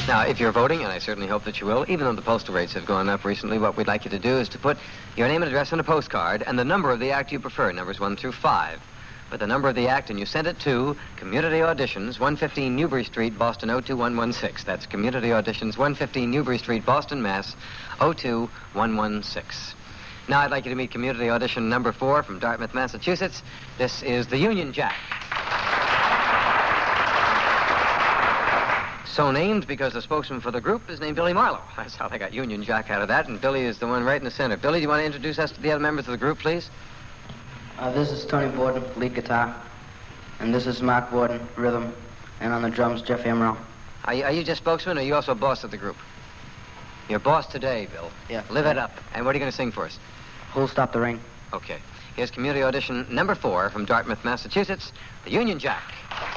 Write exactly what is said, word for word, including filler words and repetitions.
Now, if you're voting, and I certainly hope that you will, even though the postal rates have gone up recently, what we'd like you to do is to put your name and address on a postcard and the number of the act you prefer, numbers one through five. Put the number of the act, and you send it to Community Auditions, one fifteen Newbury Street, Boston, oh two one one six. That's Community Auditions, one fifteen Newbury Street, Boston, Mass, oh two one one six. Now I'd like you to meet Community Audition number four from Dartmouth, Massachusetts. This is the Union Jack. So named because the spokesman for the group is named Billy Marlowe. That's how they got Union Jack out of that, and Billy is the one right in the center. Billy, do you want to introduce us to the other members of the group, please? Uh, this is Tony Borden, lead guitar, and this is Mark Borden, rhythm, and on the drums, Jeff Amaral. Are you, are you just spokesman, or are you also boss of the group? You're boss today, Bill. Yeah. Live it up. And what are you going to sing for us? Who'll Stop the Rain? Okay. Here's Community Audition number four from Dartmouth, Massachusetts, the Union Jack.